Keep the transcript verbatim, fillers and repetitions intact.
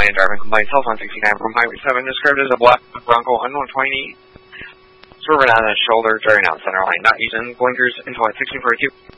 and driving complaint, cell phone sixty-nine from Highway seven, described as a black Bronco, unknown twenty, swerving on the shoulder, driving out center line, not using blinkers until at sixteen forty-two.